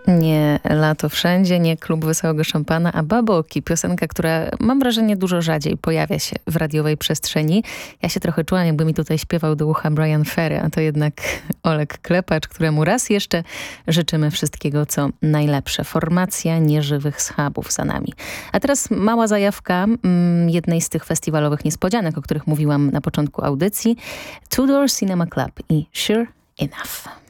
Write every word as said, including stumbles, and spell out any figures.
Nie Lato wszędzie, nie Klub Wesołego Szampana, a Baboki. Piosenka, która mam wrażenie dużo rzadziej pojawia się w radiowej przestrzeni. Ja się trochę czułam, jakby mi tutaj śpiewał do ucha Brian Ferry, a to jednak Olek Klepacz, któremu raz jeszcze życzymy wszystkiego, co najlepsze. Formacja Nieżywych Schabów za nami. A teraz mała zajawka mm, jednej z tych festiwalowych niespodzianek, o których mówiłam na początku audycji. Tudor Cinema Club i Sure Enough.